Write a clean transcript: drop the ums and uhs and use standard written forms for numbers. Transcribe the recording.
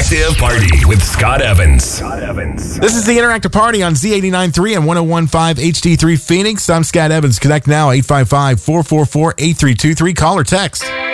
Interactive Party with Scott Evans. This is the Interactive Party on Z89.3 and 101.5 HD3 Phoenix. I'm Scott Evans. Connect now, 855-444-8323. Call or text.